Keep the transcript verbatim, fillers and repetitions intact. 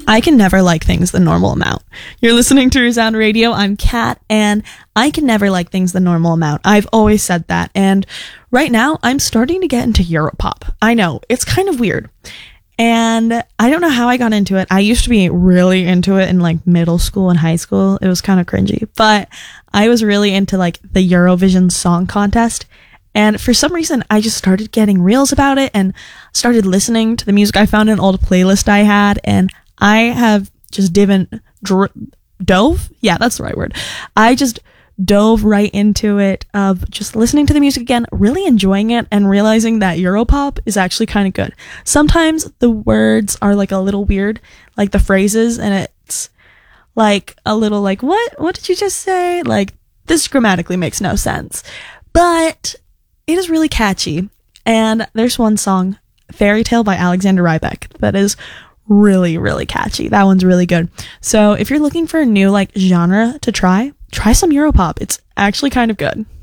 I can never like things the normal amount. You're listening to Resound Radio. I'm Kat, and I can never like things the normal amount. I've always said that, and right now I'm starting to get into Europop. I know, it's kind of weird, and I don't know how I got into it. I used to be really into it in like middle school and high school. It was kind of cringy, but I was really into like the Eurovision Song Contest. And for some reason, I just started getting reels about it and started listening to the music I found in an old playlist I had, and I have just divin, dr- dove? Yeah, that's the right word. I just dove right into it of just listening to the music again, really enjoying it, and realizing that Europop is actually kind of good. Sometimes the words are like a little weird, like the phrases, and it's like a little like, what? What did you just say? Like, this grammatically makes no sense. But it is really catchy. And there's one song, Fairy Tale by Alexander Rybak, that is really, really catchy. That one's really good. So if you're looking for a new like genre to try, try some Europop. It's actually kind of good.